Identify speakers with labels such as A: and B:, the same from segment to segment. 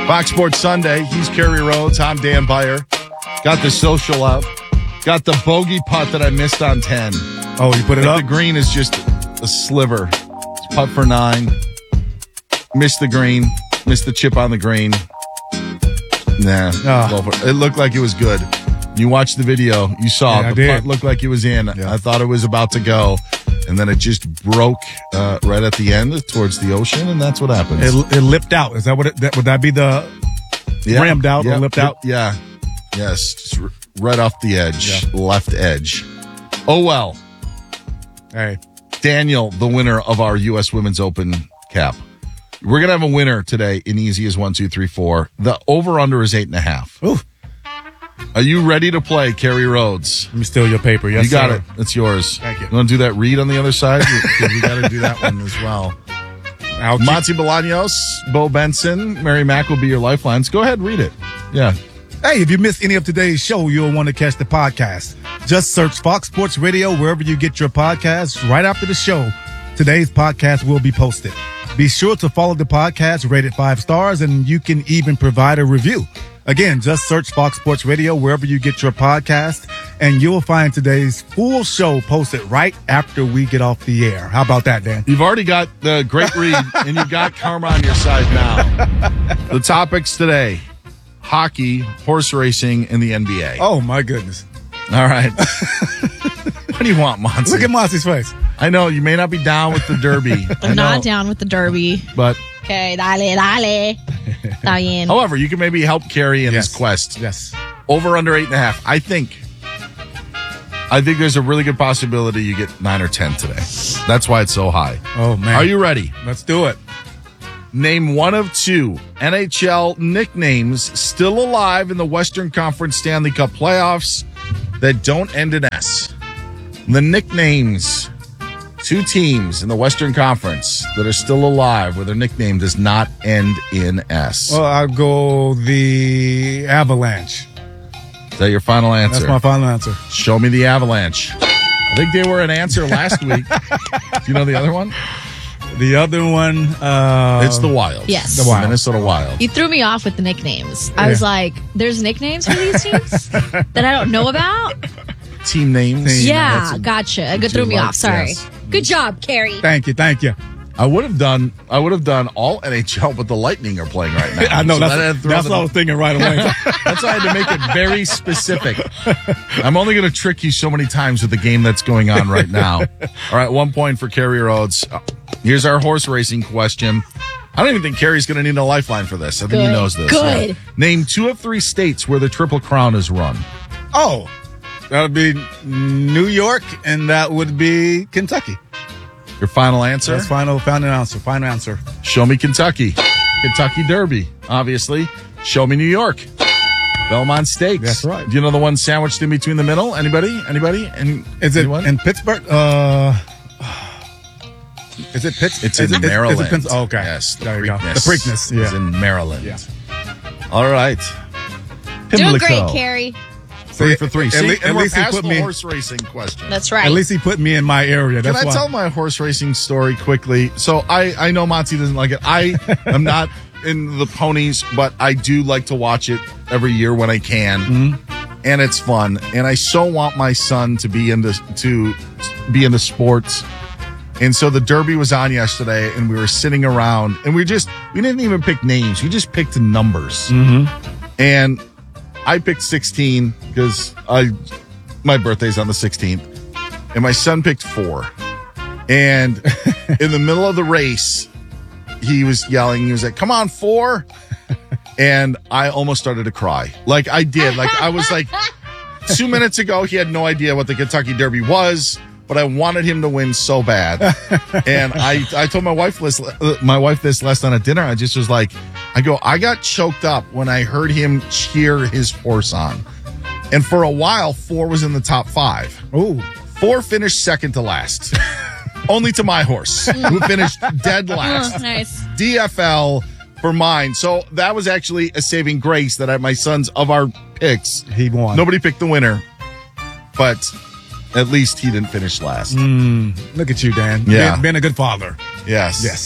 A: Fox Sports Sunday. He's Kerry Rhodes. I'm Dan Beyer. Got the social up. Got the bogey putt that I missed on 10.
B: Oh, you put it up?
A: The green is just a sliver. It's putt for 9. Missed the green. Missed the chip on the green. Nah. It looked like it was good. You watched the video. You saw the putt looked like it was in. Yeah. I thought it was about to go. And then it just broke right at the end towards the ocean, and that's what happens.
B: It lipped out. Is that what would that be the rammed out or lipped out?
A: Yeah. Yes. Just right off the edge. Yeah. Left edge. Oh, well.
B: Hey.
A: Daniel, the winner of our U.S. Women's Open cap. We're going to have a winner today in easy as 1, 2, 3, 4. The over-under is 8.5.
B: Ooh.
A: Are you ready to play, Kerry Rhodes?
B: Let me steal your paper. Yes,
A: you got
B: sir.
A: it. It's yours.
B: Thank you.
A: You want to do that read on the other side? Because we got to do that one as well. Monty Bolaños, Bo Benson, Mary Mack will be your lifelines. Go ahead, read it. Yeah.
B: Hey, if you missed any of today's show, you'll want to catch the podcast. Just search Fox Sports Radio wherever you get your podcasts. Right after the show, today's podcast will be posted. Be sure to follow the podcast, rate it 5 stars, and you can even provide a review. Again, just search Fox Sports Radio wherever you get your podcast, and you'll find today's full show posted right after we get off the air. How about that, Dan?
A: You've already got the great read, and you've got karma on your side now. The topics today, hockey, horse racing, and the NBA.
B: Oh, my goodness.
A: All right. What do you want, Monty?
B: Look at Monty's face.
A: I know, you may not be down with the Derby.
C: I'm not down with the Derby.
A: But...
C: Okay, dale. Está.
A: However, you can maybe help Kerry in his quest.
B: Yes.
A: Over under 8.5. I think there's a really good possibility you get 9 or 10 today. That's why it's so high.
B: Oh, man.
A: Are you ready?
B: Let's do it.
A: Name one of 2 NHL nicknames still alive in the Western Conference Stanley Cup playoffs that don't end in S. The nicknames, 2 teams in the Western Conference that are still alive where their nickname does not end in S.
B: Well, I'll go the Avalanche.
A: Is that your final answer?
B: That's my final answer.
A: Show me the Avalanche. I think they were an answer last week. Do you know the other one?
B: The other one,
A: it's the Wild.
C: Yes.
A: The Wild. Minnesota Wild.
C: You threw me off with the nicknames. I was like, there's nicknames for these teams that I don't know about?
A: Team names.
C: Yeah, gotcha. Good, threw me off. Sorry.
A: Yes.
C: Good job, Kerry.
B: Thank you.
A: I would have done all NHL, but the Lightning are playing right now.
B: I know, that's what I was thinking right away.
A: That's why I had to make it very specific. I'm only going to trick you so many times with the game that's going on right now. All right, 1 point for Kerry Rhodes. Here's our horse racing question. I don't even think Kerry's going to need a lifeline for this. I think he knows this.
C: Good.
A: Yeah. Name 2 of 3 states where the Triple Crown is run.
B: Oh, that would be New York, and that would be Kentucky.
A: Your final answer?
B: That's final answer.
A: Show me Kentucky. Kentucky Derby, obviously. Show me New York. Belmont Stakes.
B: That's right.
A: Do you know the one sandwiched in between the middle? Anybody? And
B: is it in Pittsburgh? Is it Pittsburgh?
A: It's in Maryland.
B: Okay.
A: Yes.
B: There you go. The Preakness.
A: Yeah. Is in Maryland.
B: Yeah.
A: All right.
C: Doing great, Kerry.
A: 3 for 3.
B: At least he put
A: the
B: me
A: horse racing question.
C: That's right.
B: At least he put me in my area.
A: Can I tell my horse racing story quickly? So I know Monty doesn't like it. I am not in the ponies, but I do like to watch it every year when I can.
B: Mm-hmm.
A: And it's fun. And I so want my son to be into sports. And so the Derby was on yesterday, and we were sitting around, and we didn't even pick names. We just picked numbers.
B: Mm-hmm.
A: And I picked 16 because my birthday's on the 16th, and my son picked 4. And in the middle of the race, he was yelling. He was like, "Come on, 4!" And I almost started to cry. Like I did. Like I was like, 2 minutes ago, he had no idea what the Kentucky Derby was, but I wanted him to win so bad. And I told my wife this last night at dinner. I just was like, I got choked up when I heard him cheer his horse on. And for a while, 4 was in the top 5.
B: Oh,
A: 4 finished second to last. Only to my horse, who finished dead last.
C: Oh, nice.
A: DFL for mine. So that was actually a saving grace that my son's of our picks.
B: He won.
A: Nobody picked the winner, but at least he didn't finish last.
B: Look at you, Dan.
A: Yeah.
B: Being a good father.
A: Yes.
B: Yes.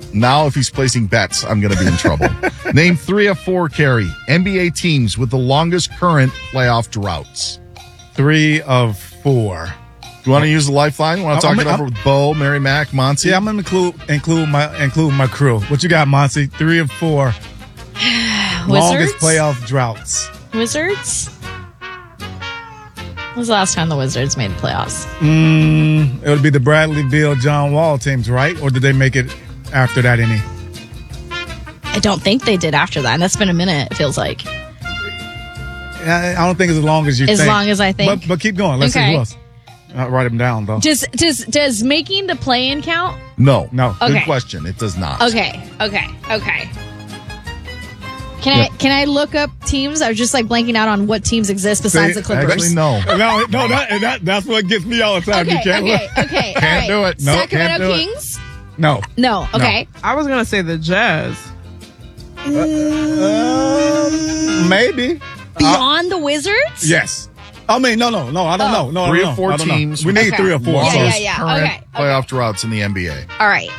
A: Now, if he's placing bets, I'm going to be in trouble. Name 3 of 4, Carrie, NBA teams with the longest current playoff droughts.
B: 3 of 4.
A: You want to use the lifeline? You want to talk it over with Bo, Mary Mac, Monty?
B: Yeah, I'm going to include my crew. What you got, Monty? 3 of 4. Longest playoff droughts.
C: Wizards? When was the last time the Wizards made the playoffs?
B: It would be the Bradley Beal, John Wall teams, right? Or did they make it after that any?
C: I don't think they did after that. And that's been a minute, it feels like.
B: I don't think it's as long as you think.
C: As long as I think.
B: But keep going. Let's see who else. I'll write them down, though.
C: Does making the play-in count?
A: No.
C: Okay.
A: Good question. It does not.
C: Okay. Can I look up teams? I was just like blanking out on what teams exist besides the Clippers.
A: Actually, no.
B: That's what gets me all the time.
C: Okay,
B: You can't look.
C: okay.
A: Can't do it. No, can't
C: Sacramento
A: do it.
C: Kings?
B: No.
C: No. Okay.
D: I was going to say the Jazz.
B: Maybe.
C: Beyond the Wizards?
B: Yes. I mean, no. I don't know. No,
A: 3
B: I don't
A: or 4
B: know. I don't know.
A: teams.
B: We need
C: Okay.
B: 3 or 4.
C: Yeah.
A: Current
C: Okay.
A: playoff droughts in the NBA.
C: All right.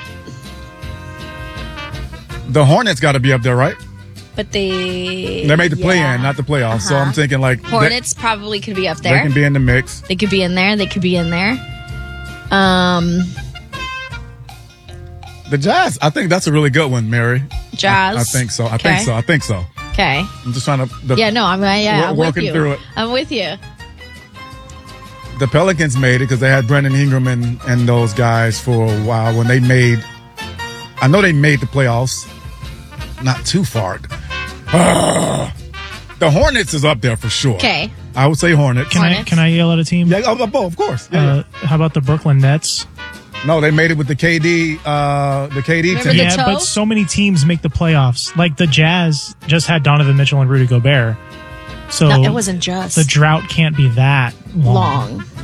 B: The Hornets got to be up there, right?
C: But they
B: made the play-in, not the playoffs. So I'm thinking like
C: Hornets probably could be up
B: They
C: there.
B: can be in the mix.
C: They could be in there.
B: The Jazz, I think that's a really good one, Mary.
C: Jazz.
B: I think so. I think so.
C: Okay.
B: I'm just trying to.
C: I'm with
B: working
C: you.
B: through it.
C: I'm with you.
B: The Pelicans made it because they had Brandon Ingram and those guys for a while when they made. I know they made the playoffs. Not too far. The Hornets is up there for sure.
C: Okay.
B: I would say Hornets.
E: Can I yell at a team?
B: Yeah, of course. Yeah.
E: How about the Brooklyn Nets?
B: No, they made it with the KD. The KD
C: Remember
B: team.
C: the
E: Yeah,
C: toe?
E: but so many teams make the playoffs. Like the Jazz just had Donovan Mitchell and Rudy Gobert. So
C: No, it wasn't just
E: the drought can't be that long.